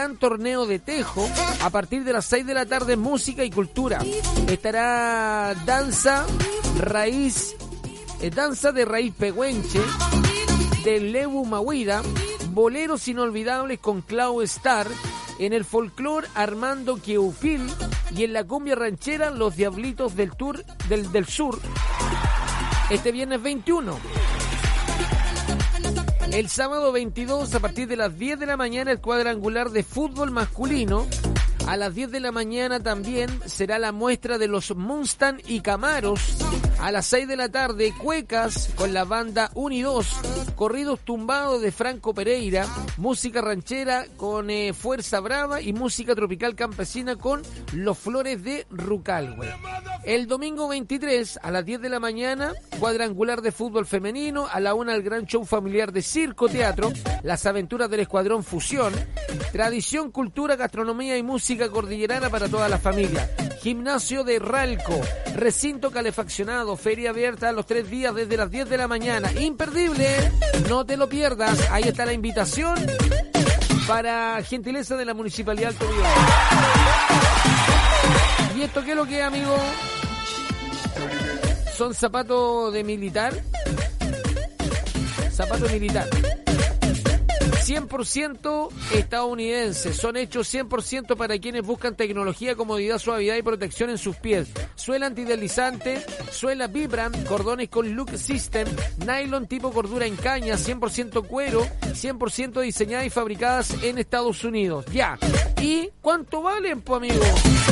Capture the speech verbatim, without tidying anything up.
gran torneo de tejo a partir de las seis de la tarde, música y cultura. Estará danza raíz, eh, danza de raíz pehuenche, de Lebu Mahuida, boleros inolvidables con Clau Star, en el folclore Armando Queufil y en la cumbia ranchera Los Diablitos del Tour del, del Sur, este viernes veintiuno. El sábado veintidós, a partir de las diez de la mañana, el cuadrangular de fútbol masculino. A las diez de la mañana también será la muestra de los Mustang y Camaros. A las seis de la tarde, cuecas con la banda Unidos, corridos tumbados de Franco Pereira, música ranchera con eh, Fuerza Brava y música tropical campesina con Los Flores de Rucalhue. El domingo veintitrés, a las diez de la mañana, cuadrangular de fútbol femenino. A la una, el gran show familiar de Circo Teatro, Las Aventuras del Escuadrón Fusión, tradición, cultura, gastronomía y música cordillerana para toda la familia. Gimnasio de Ralco, recinto calefaccionado, feria abierta los tres días desde las diez de la mañana. Imperdible, no te lo pierdas. Ahí está la invitación para gentileza de la Municipalidad de Alto Biobío. ¿Y esto qué es lo que es, amigo? Son zapatos de militar. Zapatos militar. cien por ciento estadounidenses. Son hechos cien por ciento para quienes buscan tecnología, comodidad, suavidad y protección en sus pies. Suela antideslizante, suela Vibram, cordones con Look System, nylon tipo cordura en caña, cien por ciento cuero, cien por ciento diseñadas y fabricadas en Estados Unidos. Ya. ¿Y cuánto valen, pues, amigo?